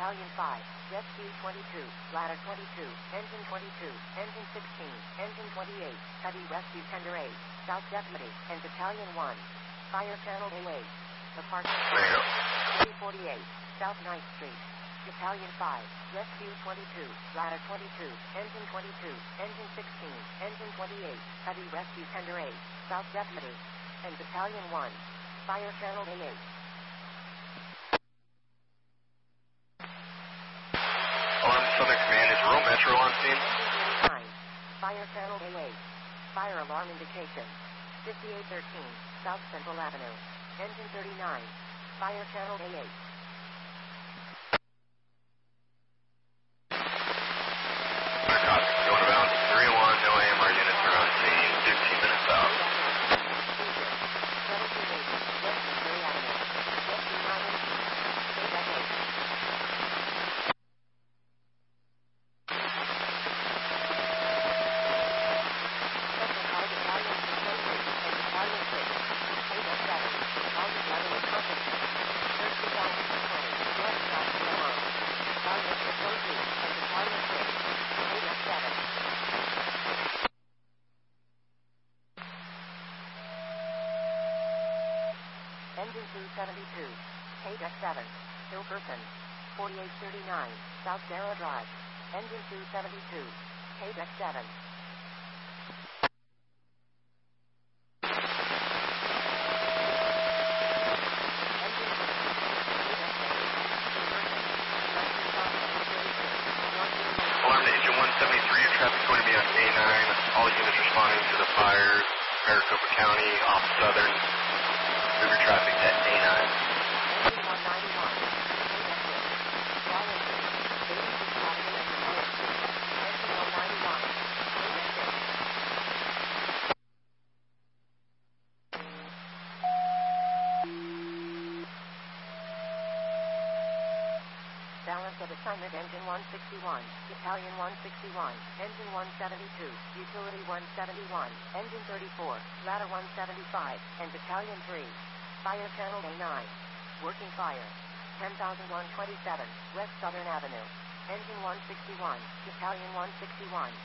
Battalion 5, Rescue 22, Ladder 22, Engine 22, Engine 16, Engine 28, Heavy Rescue Tender 8, South Deputy, and Battalion 1, Fire Channel A8, Department 348, South 9th Street. Battalion 5, Rescue 22, Ladder 22, Engine 22, Engine 16, Engine 28, Heavy Rescue Tender 8, South Deputy, and Battalion 1, Fire Channel A8. Alarm Southern Command, is Rural Metro on scene? Engine 39, Fire Channel A8, Fire Alarm Indication, 5813, South Central Avenue, Engine 39, Fire Channel A8. Going around 3-1, no AMR units are on scene, 15 minutes out. Engine 272, KDEC 7, Hilkerson, 4839, South Darrow Drive. Engine 272, KDEC 7. Alarm to Engine 173, traffic going to be on A9. All units responding to the fires, Maricopa County, off Southern. Move your traffic to A9. Engine 191, Balance of assignment Engine 161, Battalion 161, Engine 172, Utility 171, Engine 34, Ladder 175, and Battalion 3. Fire Channel A9. Working fire. 10,127, West Southern Avenue. Engine 161, Battalion 161.